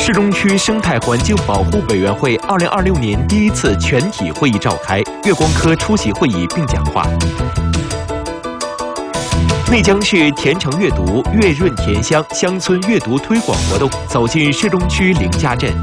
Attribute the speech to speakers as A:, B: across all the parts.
A: 市中区生态环境保护委员会2026年第一次全体会议召开，岳光科出席会议并讲话。内江市甜橙阅读月润甜乡乡村阅读推广活动走进市中区林家镇。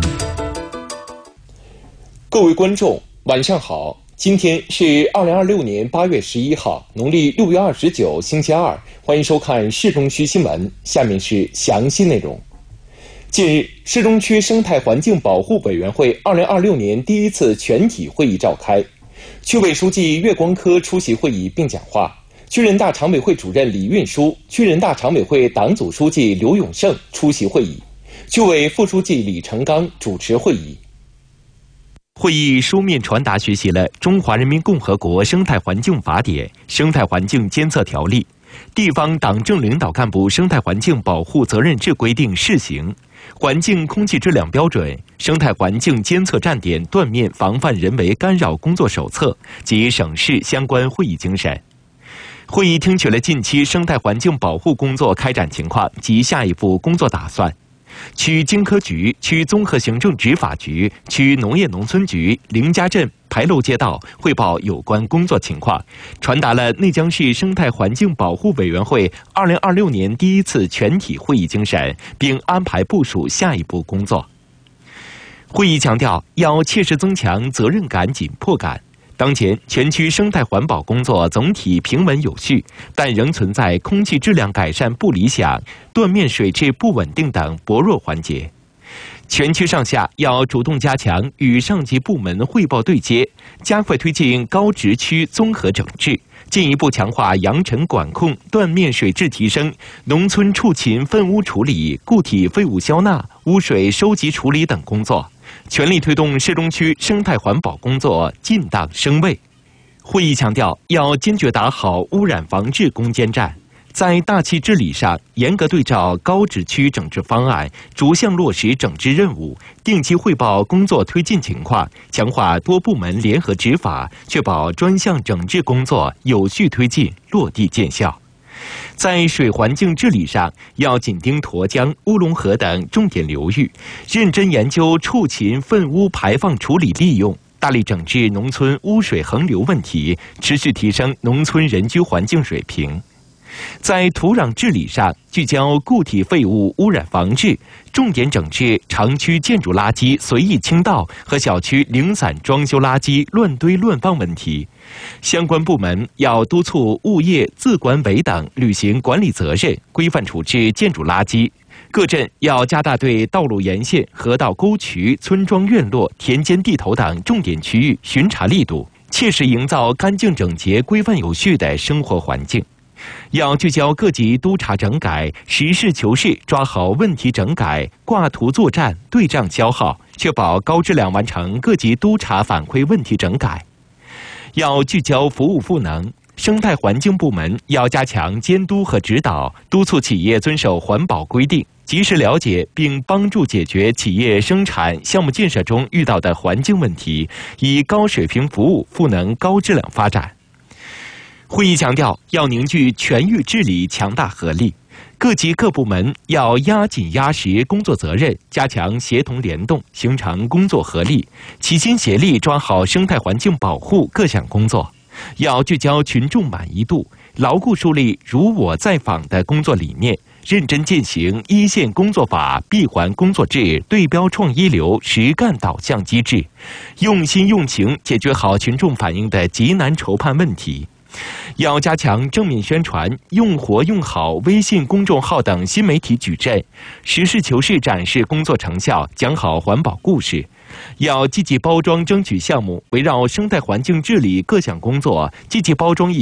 A: 各位观众，晚上好！今天是2026年8月11号，农历6月29，星期二。欢迎收看市中区新闻，下面是详细内容。近日，市中区生态环境保护委员会2026年第一次全体会议召开，区委书记岳光科出席会议并讲话。区人大常委会主任李运书、区人大常委会党组书记刘永胜出席会议，区委副书记李成刚主持会议。会议书面传达学习了《中华人民共和国生态环境法典》《生态环境监测条例》《地方党政领导干部生态环境保护责任制规定试行》《环境空气质量标准》《生态环境监测站点断面防范人为干扰工作手册》及省市相关会议精神。会议听取了近期生态环境保护工作开展情况及下一步工作打算。区经科局、区综合行政执法局、区农业农村局、林家镇、牌楼街道汇报有关工作情况，传达了内江市生态环境保护委员会2026年第一次全体会议精神，并安排部署下一步工作。会议强调，要切实增强责任感、紧迫感。当前全区生态环保工作总体平稳有序，但仍存在空气质量改善不理想、断面水质不稳定等薄弱环节。全区上下要主动加强与上级部门汇报对接，加快推进高值区综合整治，进一步强化扬尘管控、断面水质提升、农村畜禽粪污处理、固体废物消纳、污水收集处理等工作，全力推动市中区生态环保工作进档升位。会议强调，要坚决打好污染防治攻坚战，在大气治理上严格对照高值区整治方案，逐项落实整治任务，定期汇报工作推进情况，强化多部门联合执法，确保专项整治工作有序推进，落地见效。在水环境治理上，要紧盯沱江、乌龙河等重点流域，认真研究畜禽粪污排放处理利用，大力整治农村污水横流问题，持续提升农村人居环境水平。在土壤治理上，聚焦固体废物污染防治，重点整治城区建筑垃圾随意倾倒和小区零散装修垃圾乱堆乱放问题。相关部门要督促物业、自管委等履行管理责任，规范处置建筑垃圾。各镇要加大对道路沿线、河道沟渠、村庄院落、田间地头等重点区域巡查力度，切实营造干净整洁、规范有序的生活环境。要聚焦各级督查整改，实事求是抓好问题整改，挂图作战，对账消耗，确保高质量完成各级督查反馈问题整改。要聚焦服务赋能，生态环境部门要加强监督和指导，督促企业遵守环保规定，及时了解并帮助解决企业生产项目建设中遇到的环境问题，以高水平服务赋能高质量发展。会议强调，要凝聚全域治理强大合力，各级各部门要压紧压实工作责任，加强协同联动，形成工作合力，齐心协力抓好生态环境保护各项工作。要聚焦群众满意度，牢固树立如我在访的工作理念，认真践行一线工作法、闭环工作制、对标创一流实干导向机制，用心用情解决好群众反映的急难愁盼问题。要加强正面宣传，用活用好微信公众号等新媒体矩阵，实事求是展示工作成效，讲好环保故事。要积极包装争取项目，围绕生态环境治理各项工作，积极包装